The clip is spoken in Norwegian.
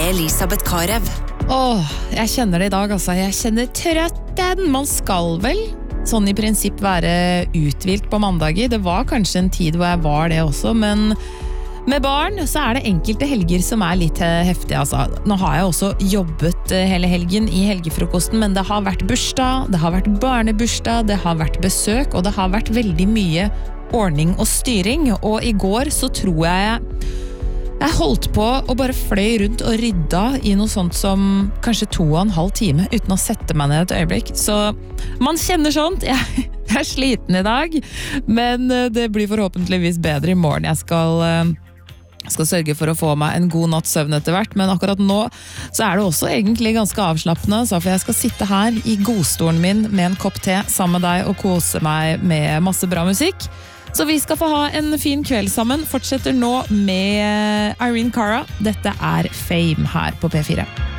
Elisabeth Karev. Jeg kjenner det I dag, altså. Jeg kjenner trøtten. Man skal vel sånn I prinsipp være uthvilt på mandager. Det var kanskje en tid hvor jeg var det også, men med barn så det enkelte helger som litt heftige, altså. Nå har jeg også jobbet hele helgen I helgefrokosten, men det har vært bursdag, det har vært barnebursdag, det har vært besøk, og det har vært veldig mye ordning og styring. Og I går så tror jeg holdt på og bare fløy rundt og rydda I noe sånt som kanskje 2,5 time uten å sette meg ned et øyeblikk. Så man kjenner sånt. Jeg sliten I dag, men det blir forhåpentligvis bedre I morgen. Jeg skal sørge for å få meg en god natts søvn etter hvert, men akkurat nå så det også egentlig ganske avslappende, for jeg skal sitte her I godstolen min med en kopp te sammen med deg og kose meg med masse bra musikk. Så vi skal få ha en fin kveld sammen. Fortsetter nå med Irene Cara. Dette Fame her på P4.